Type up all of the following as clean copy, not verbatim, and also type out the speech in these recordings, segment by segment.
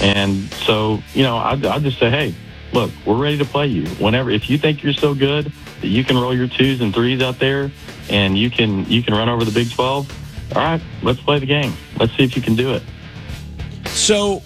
And so, I'll just say, hey, look, we're ready to play you. If you think you're so good that you can roll your 2s and 3s out there and you can run over the Big 12, all right, let's play the game. Let's see if you can do it. So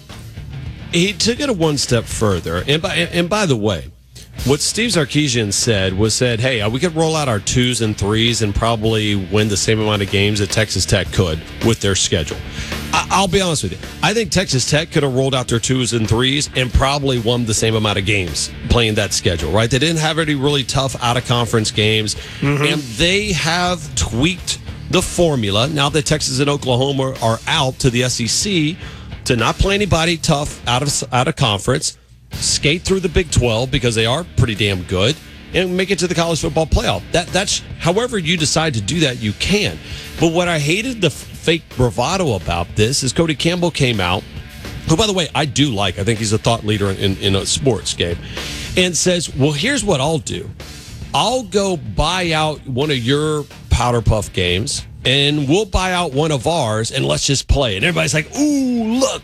he took it one step further. And by the way, what Steve Sarkisian said, hey, we could roll out our 2s and 3s and probably win the same amount of games that Texas Tech could with their schedule. I'll be honest with you. I think Texas Tech could have rolled out their 2s and 3s and probably won the same amount of games playing that schedule, right? They didn't have any really tough out-of-conference games, and they have tweaked the formula now that Texas and Oklahoma are out to the SEC to not play anybody tough out of conference, skate through the Big 12 because they are pretty damn good, and make it to the college football playoff. That's however you decide to do that, you can. But what I hated the fake bravado about this is Cody Campbell came out, who, by the way, I do like. I think he's a thought leader in a sports game, and says, well, here's what I'll do. I'll go buy out one of your Powder Puff games, and we'll buy out one of ours, and let's just play. And everybody's like, ooh, look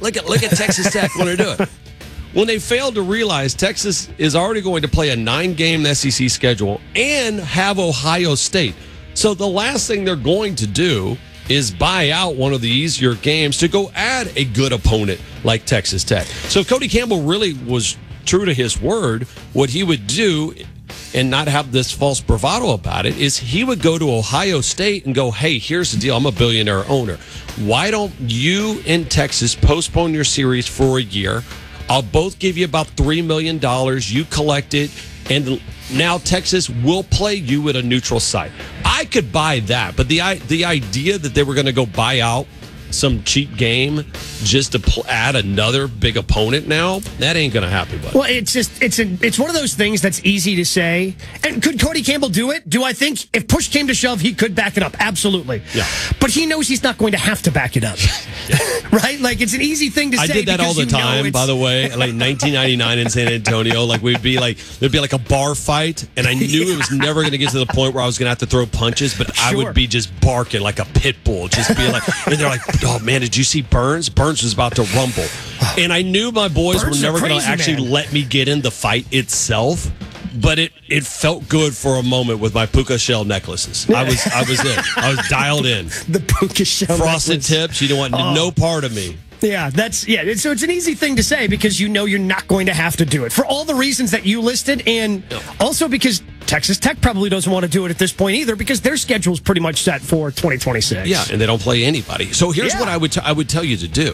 at Texas Tech when they're doing it. When they failed to realize Texas is already going to play a 9-game SEC schedule and have Ohio State. So the last thing they're going to do is buy out one of the easier games to go add a good opponent like Texas Tech. So if Cody Campbell really was true to his word, what he would do and not have this false bravado about it is he would go to Ohio State and go, hey, here's the deal. I'm a billionaire owner. Why don't you in Texas postpone your series for a year? I'll both give you about $3 million. You collect it, and now Texas will play you at a neutral site. I could buy that, but the idea that they were going to go buy out some cheap game just to add another big opponent now, that ain't going to happen, buddy. Well, it's one of those things that's easy to say. And could Cody Campbell do it? Do I think if push came to shove, he could back it up? Absolutely. Yeah. But he knows he's not going to have to back it up. Right? Like, it's an easy thing to say. I did that all the time, by the way. Like 1999 in San Antonio, there'd be like a bar fight, and I knew it was never going to get to the point where I was going to have to throw punches, but I would be just barking like a pit bull, just be like, and they're like, oh man, did you see Burns? Burns was about to rumble. And I knew my boys were never going to actually let me get in the fight itself, but it felt good for a moment with my puka shell necklaces. I was in. I was dialed in. The puka shell frosted necklace. Tips, you don't want no part of me. Yeah, so it's an easy thing to say because you know you're not going to have to do it for all the reasons that you listed, and also because Texas Tech probably doesn't want to do it at this point either because their schedule is pretty much set for 2026. Yeah, and they don't play anybody. So here's what I would tell you to do.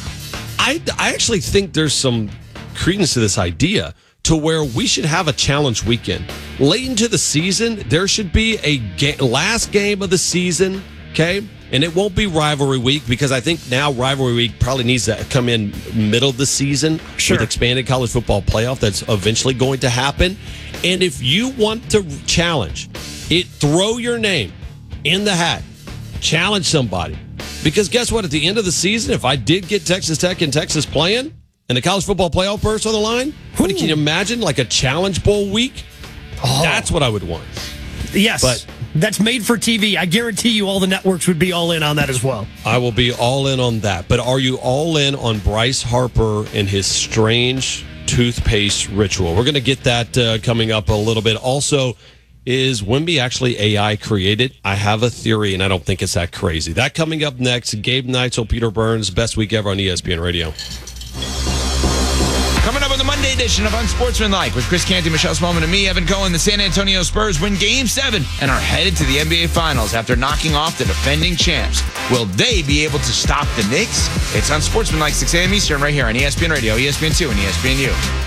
I actually think there's some credence to this idea to where we should have a challenge weekend. Late into the season, there should be a last game of the season, okay? And it won't be rivalry week because I think now rivalry week probably needs to come in middle of the season with expanded college football playoff that's eventually going to happen. And if you want to challenge it, throw your name in the hat. Challenge somebody. Because guess what? At the end of the season, if I did get Texas Tech and Texas playing and the college football playoff berth on the line, can you imagine like a challenge bowl week? That's what I would want. Yes. But that's made for TV. I guarantee you all the networks would be all in on that as well. I will be all in on that. But are you all in on Bryce Harper and his strange toothpaste ritual? We're going to get that coming up a little bit. Also, is Wemby actually AI created? I have a theory, and I don't think it's that crazy. That coming up next. Gabe Neitzel, Peter Burns, best week ever on ESPN Radio. Coming up on the Monday edition of Unsportsmanlike with Chris Canty, Michelle Smallman, and me, Evan Cohen, the San Antonio Spurs win Game 7 and are headed to the NBA Finals after knocking off the defending champs. Will they be able to stop the Knicks? It's Unsportsmanlike, 6 a.m. Eastern, right here on ESPN Radio, ESPN2, and ESPNU.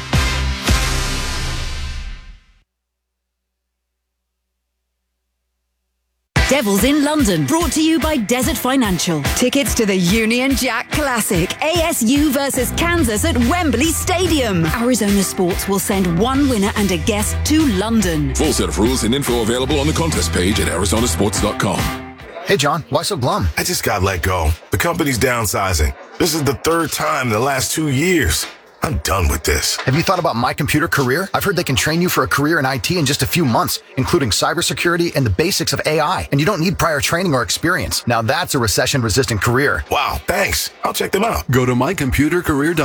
Devils in London, brought to you by Desert Financial. Tickets to the Union Jack Classic, ASU versus Kansas at Wembley Stadium. Arizona Sports will send one winner and a guest to London. Full set of rules and info available on the contest page at arizonasports.com. Hey, John, why so glum? I just got let go. The company's downsizing. This is the third time in the last 2 years. I'm done with this. Have you thought about My Computer Career? I've heard they can train you for a career in IT in just a few months, including cybersecurity and the basics of AI. And you don't need prior training or experience. Now that's a recession-resistant career. Wow, thanks. I'll check them out. Go to mycomputercareer.com.